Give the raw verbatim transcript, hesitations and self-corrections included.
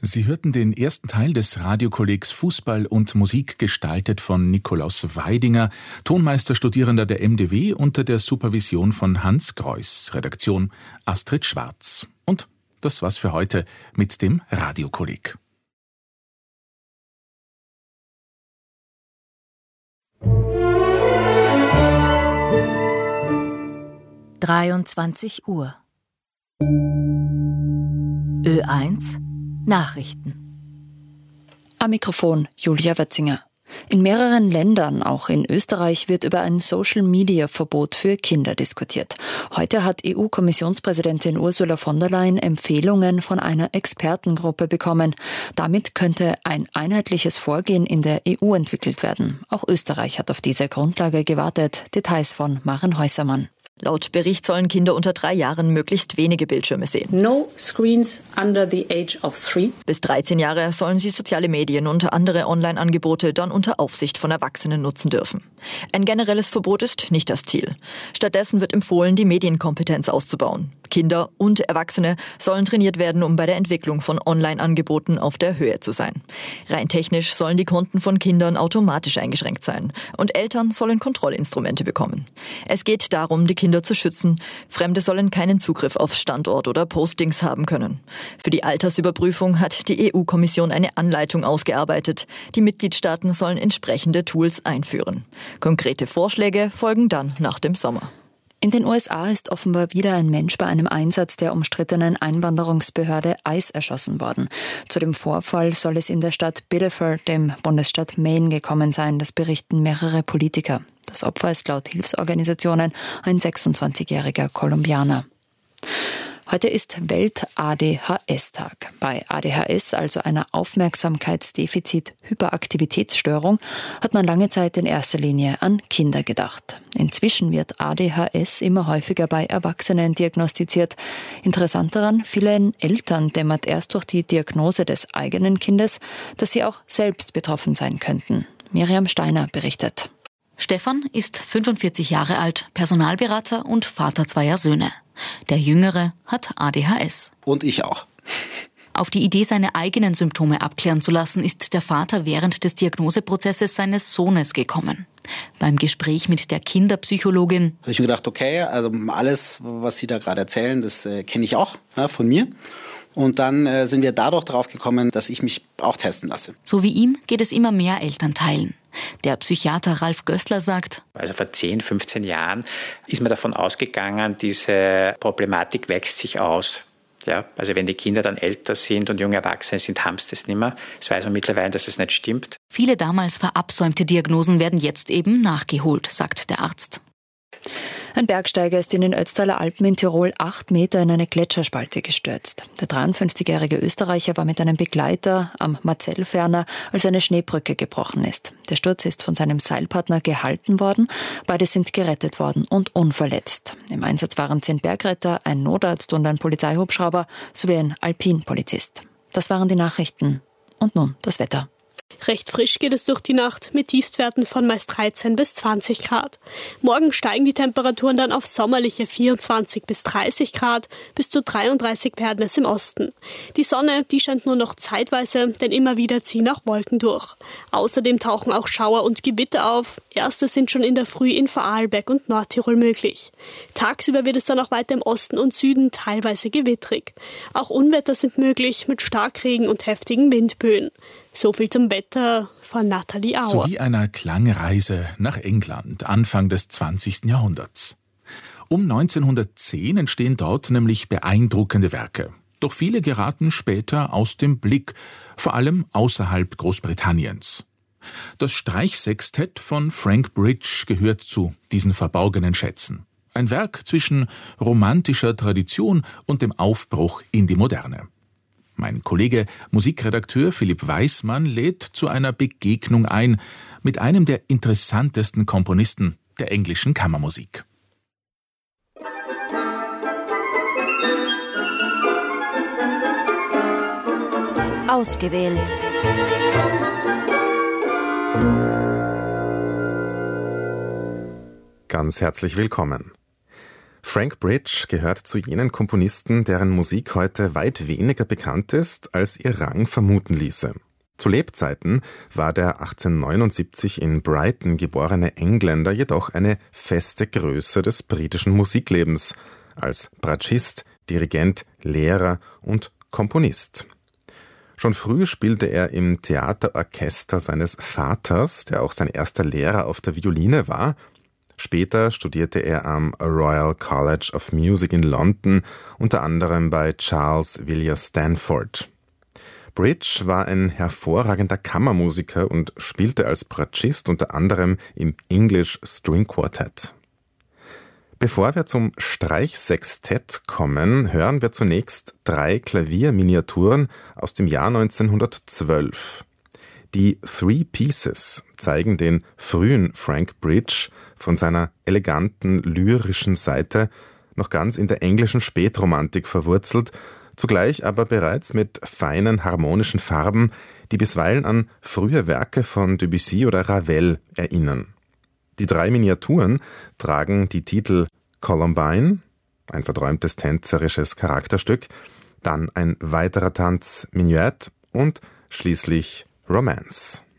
Sie hörten den ersten Teil des Radiokollegs Fußball und Musik, gestaltet von Nikolaus Weidinger, Tonmeisterstudierender der M D W unter der Supervision von Hans Greuß, Redaktion Astrid Schwarz. Und das war's für heute mit dem Radiokolleg. dreiundzwanzig Uhr. Ö eins Nachrichten. Am Mikrofon Julia Wötzinger. In mehreren Ländern, auch in Österreich, wird über ein Social-Media-Verbot für Kinder diskutiert. Heute hat E U-Kommissionspräsidentin Ursula von der Leyen Empfehlungen von einer Expertengruppe bekommen. Damit könnte ein einheitliches Vorgehen in der E U entwickelt werden. Auch Österreich hat auf diese Grundlage gewartet. Details von Maren Häusermann. Laut Bericht sollen Kinder unter drei Jahren möglichst wenige Bildschirme sehen. No screens under the age of three. Bis dreizehn Jahre sollen sie soziale Medien und andere Online-Angebote dann unter Aufsicht von Erwachsenen nutzen dürfen. Ein generelles Verbot ist nicht das Ziel. Stattdessen wird empfohlen, die Medienkompetenz auszubauen. Kinder und Erwachsene sollen trainiert werden, um bei der Entwicklung von Online-Angeboten auf der Höhe zu sein. Rein technisch sollen die Konten von Kindern automatisch eingeschränkt sein und Eltern sollen Kontrollinstrumente bekommen. Es geht darum, die Kinder zu schützen. Fremde sollen keinen Zugriff auf Standort oder Postings haben können. Für die Altersüberprüfung hat die E U-Kommission eine Anleitung ausgearbeitet. Die Mitgliedstaaten sollen entsprechende Tools einführen. Konkrete Vorschläge folgen dann nach dem Sommer. In den U S A ist offenbar wieder ein Mensch bei einem Einsatz der umstrittenen Einwanderungsbehörde ICE erschossen worden. Zu dem Vorfall soll es in der Stadt Biddeford, dem Bundesstaat Maine, gekommen sein. Das berichten mehrere Politiker. Das Opfer ist laut Hilfsorganisationen ein sechsundzwanzigjähriger Kolumbianer. Heute ist Welt-A D H S-Tag. Bei A D H S, also einer Aufmerksamkeitsdefizit-Hyperaktivitätsstörung, hat man lange Zeit in erster Linie an Kinder gedacht. Inzwischen wird A D H S immer häufiger bei Erwachsenen diagnostiziert. Interessant daran, vielen Eltern dämmert erst durch die Diagnose des eigenen Kindes, dass sie auch selbst betroffen sein könnten. Miriam Steiner berichtet. Stefan ist fünfundvierzig Jahre alt, Personalberater und Vater zweier Söhne. Der Jüngere hat A D H S. Und ich auch. Auf die Idee, seine eigenen Symptome abklären zu lassen, ist der Vater während des Diagnoseprozesses seines Sohnes gekommen. Beim Gespräch mit der Kinderpsychologin habe ich mir gedacht, okay, also alles, was Sie da gerade erzählen, das äh, kenne ich auch, ja, von mir. Und dann äh, sind wir dadurch drauf gekommen, dass ich mich auch testen lasse. So wie ihm geht es immer mehr Elternteilen. Der Psychiater Ralf Gößler sagt: Also vor zehn, fünfzehn Jahren ist man davon ausgegangen, diese Problematik wächst sich aus. Ja, also wenn die Kinder dann älter sind und junge Erwachsene sind, haben sie das nicht mehr. Das weiß man mittlerweile, dass es nicht stimmt. Viele damals verabsäumte Diagnosen werden jetzt eben nachgeholt, sagt der Arzt. Ein Bergsteiger ist in den Ötztaler Alpen in Tirol acht Meter in eine Gletscherspalte gestürzt. Der dreiundfünfzigjährige Österreicher war mit einem Begleiter am Marzellferner, als eine Schneebrücke gebrochen ist. Der Sturz ist von seinem Seilpartner gehalten worden. Beide sind gerettet worden und unverletzt. Im Einsatz waren zehn Bergretter, ein Notarzt und ein Polizeihubschrauber sowie ein Alpinpolizist. Das waren die Nachrichten. Und nun das Wetter. Recht frisch geht es durch die Nacht mit Tiefstwerten von meist dreizehn bis zwanzig Grad. Morgen steigen die Temperaturen dann auf sommerliche vierundzwanzig bis dreißig Grad, bis zu dreiunddreißig werden es im Osten. Die Sonne, die scheint nur noch zeitweise, denn immer wieder ziehen auch Wolken durch. Außerdem tauchen auch Schauer und Gewitter auf. Erste sind schon in der Früh in Vorarlberg und Nordtirol möglich. Tagsüber wird es dann auch weiter im Osten und Süden teilweise gewittrig. Auch Unwetter sind möglich mit Starkregen und heftigen Windböen. So viel zum Wetter von Nathalie Auer. Sowie einer Klangreise nach England, Anfang des zwanzigsten Jahrhunderts. Um neunzehnhundertzehn entstehen dort nämlich beeindruckende Werke. Doch viele geraten später aus dem Blick, vor allem außerhalb Großbritanniens. Das Streichsextett von Frank Bridge gehört zu diesen verborgenen Schätzen. Ein Werk zwischen romantischer Tradition und dem Aufbruch in die Moderne. Mein Kollege, Musikredakteur Philipp Weismann, lädt zu einer Begegnung ein mit einem der interessantesten Komponisten der englischen Kammermusik. Ausgewählt. Ganz herzlich willkommen. Frank Bridge gehört zu jenen Komponisten, deren Musik heute weit weniger bekannt ist, als ihr Rang vermuten ließe. Zu Lebzeiten war der achtzehnhundertneunundsiebzig in Brighton geborene Engländer jedoch eine feste Größe des britischen Musiklebens, als Bratschist, Dirigent, Lehrer und Komponist. Schon früh spielte er im Theaterorchester seines Vaters, der auch sein erster Lehrer auf der Violine war. Später studierte er am Royal College of Music in London, unter anderem bei Charles Villiers Stanford. Bridge war ein hervorragender Kammermusiker und spielte als Bratschist unter anderem im English String Quartet. Bevor wir zum Streichsextett kommen, hören wir zunächst drei Klavierminiaturen aus dem Jahr neunzehnhundertzwölf. Die Three Pieces zeigen den frühen Frank Bridge von seiner eleganten, lyrischen Seite, noch ganz in der englischen Spätromantik verwurzelt, zugleich aber bereits mit feinen harmonischen Farben, die bisweilen an frühe Werke von Debussy oder Ravel erinnern. Die drei Miniaturen tragen die Titel Columbine, ein verträumtes tänzerisches Charakterstück, dann ein weiterer Tanz Minuet und schließlich Romance.